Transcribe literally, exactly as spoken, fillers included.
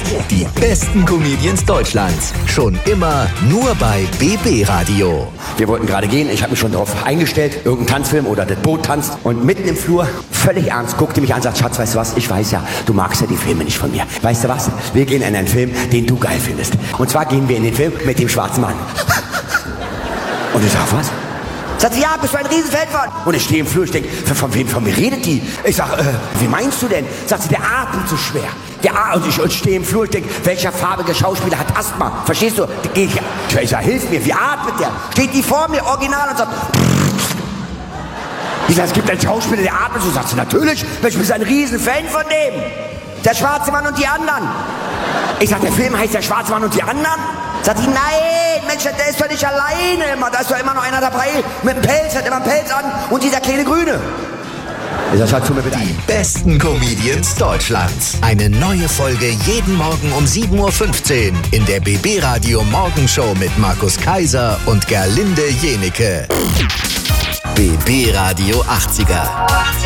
Die besten Comedians Deutschlands. Schon immer nur bei B B Radio. Wir wollten gerade gehen, ich habe mich schon darauf eingestellt, irgendein Tanzfilm oder das Boot tanzt. Und mitten im Flur, völlig ernst, guckte mich an und sagt, Schatz, weißt du was, ich weiß ja, du magst ja die Filme nicht von mir. Weißt du was, wir gehen in einen Film, den du geil findest. Und zwar gehen wir in den Film mit dem schwarzen Mann. Und ich sag, was? Sagt sie, ja, bist du ein Riesenfan von? Und ich stehe im Flur, ich denke, von wem von mir redet die? Ich sag, äh, wie meinst du denn? Sagt sie, der atmet so schwer. Der A und ich, und ich stehe im Flur, ich denke, welcher farbige Schauspieler hat Asthma? Verstehst du? Geh ich, ich sag, hilf mir, wie atmet der? Steht die vor mir, original, und sagt, ich sag, es gibt einen Schauspieler, der atmet so. Sagt sie, natürlich, ich bin ein Riesenfan von dem. Der schwarze Mann und die anderen. Ich sag, der Film heißt der schwarze Mann und die anderen? Sagt sie, nein, Mensch, der ist doch nicht alleine immer. Da ist doch immer noch einer dabei mit einem Pelz, hat immer einen Pelz an und dieser kleine Grüne. Ich sag, tu mir bitte Die besten Comedians Deutschlands. Eine neue Folge jeden Morgen um sieben Uhr fünfzehn in der B B Radio Morgenshow mit Markus Kaiser und Gerlinde Jenike. B B Radio achtziger.